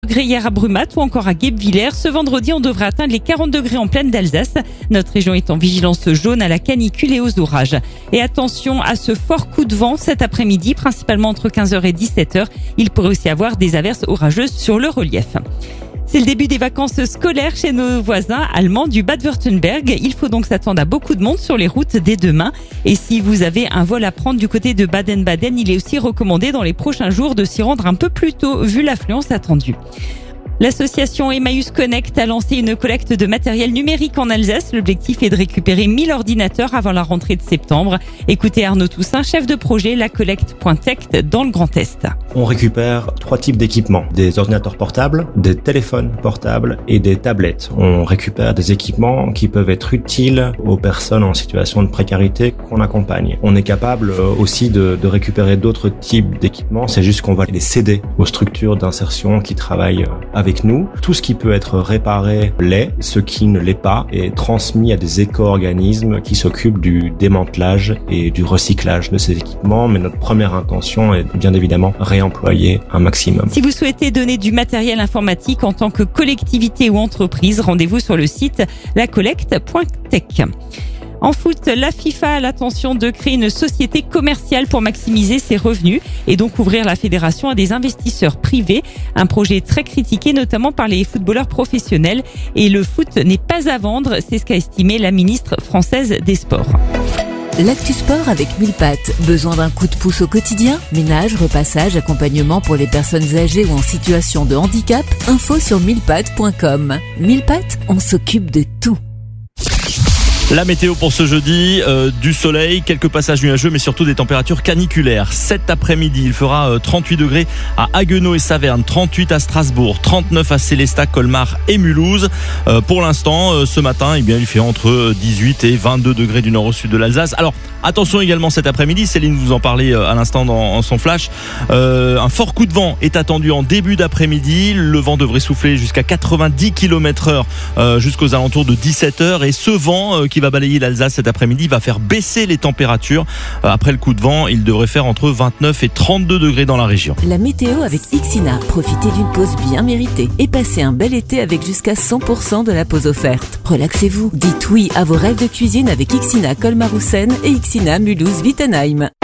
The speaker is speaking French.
Degrés hier à Brumat ou encore à Guebwiller. Ce vendredi, on devrait atteindre les 40 degrés en plaine d'Alsace. Notre région est en vigilance jaune à la canicule et aux orages. Et attention à ce fort coup de vent cet après-midi, principalement entre 15h et 17h. Il pourrait aussi avoir des averses orageuses sur le relief. C'est le début des vacances scolaires chez nos voisins allemands du Bade-Wurtemberg. Il faut donc s'attendre à beaucoup de monde sur les routes dès demain. Et si vous avez un vol à prendre du côté de Baden-Baden, il est aussi recommandé dans les prochains jours de s'y rendre un peu plus tôt vu l'affluence attendue. L'association Emmaüs Connect a lancé une collecte de matériel numérique en Alsace. L'objectif est de récupérer 1000 ordinateurs avant la rentrée de septembre. Écoutez Arnaud Toussaint, chef de projet La Collecte.tech dans le Grand Est. On récupère 3 types d'équipements. Des ordinateurs portables, des téléphones portables et des tablettes. On récupère des équipements qui peuvent être utiles aux personnes en situation de précarité qu'on accompagne. On est capable aussi de récupérer d'autres types d'équipements. C'est juste qu'on va les céder aux structures d'insertion qui travaillent avec nous. Tout ce qui peut être réparé l'est, ce qui ne l'est pas est transmis à des éco-organismes qui s'occupent du démantelage et du recyclage de ces équipements, mais notre première intention est bien évidemment réemployer un maximum. Si vous souhaitez donner du matériel informatique en tant que collectivité ou entreprise, rendez-vous sur le site lacollecte.tech. En foot, la FIFA a l'intention de créer une société commerciale pour maximiser ses revenus et donc ouvrir la fédération à des investisseurs privés. Un projet très critiqué notamment par les footballeurs professionnels. Et le foot n'est pas à vendre, c'est ce qu'a estimé la ministre française des Sports. L'actu sport avec Mille Pattes. Besoin d'un coup de pouce au quotidien? Ménage, repassage, accompagnement pour les personnes âgées ou en situation de handicap? Info sur millepattes.com. Mille Pattes, on s'occupe de tout. La météo pour ce jeudi, du soleil, quelques passages nuageux, mais surtout des températures caniculaires. Cet après-midi, il fera 38 degrés à Haguenau et Saverne, 38 à Strasbourg, 39 à Sélestat, Colmar et Mulhouse. Pour l'instant, ce matin, il fait entre 18 et 22 degrés du nord au sud de l'Alsace. Alors, attention également cet après-midi, Céline vous en parlait à l'instant dans son flash. Un fort coup de vent est attendu en début d'après-midi. Le vent devrait souffler jusqu'à 90 km/h jusqu'aux alentours de 17h. Et ce vent qui va balayer l'Alsace cet après-midi va faire baisser les températures. Après le coup de vent, il devrait faire entre 29 et 32 degrés dans la région. La météo avec Ixina. Profitez d'une pause bien méritée et passez un bel été avec jusqu'à 100% de la pause offerte. Relaxez-vous. Dites oui à vos rêves de cuisine avec Ixina Colmar-Roussen et Ixina Mulhouse-Wittenheim.